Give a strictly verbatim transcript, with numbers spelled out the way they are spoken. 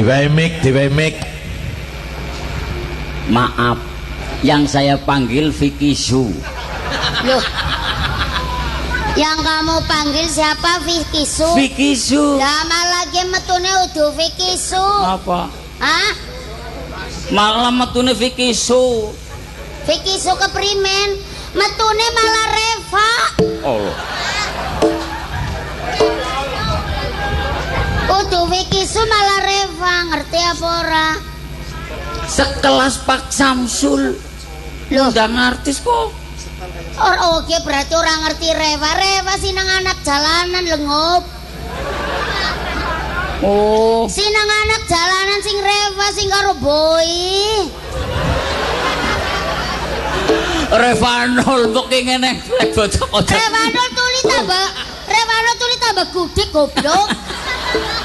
Diwai mik, diwai mik. Maaf, yang saya panggil Vicky Su. Loh, yang kamu panggil siapa? Vicky Su? Vicky Su. Lama lagi metune udah Vicky Su. Apa? Hah? Malah metune Vicky Su. Vicky Su keprimen? Metune malah Reva. Oh. Udah Vicky Su malah Reva, ngerti apa ora? Sekelas Pak Samsul. Loh, udah ngartis kok. Oh, oke, berarti orang ngerti Reva. Reva sinang anak jalanan lengup. Oh. Sinang anak jalanan sing Reva sing karo boy. Revanol kok ngene lek bocah-bocah. Revanol tuli tambah Revanol tuli tambah gudeg goblok.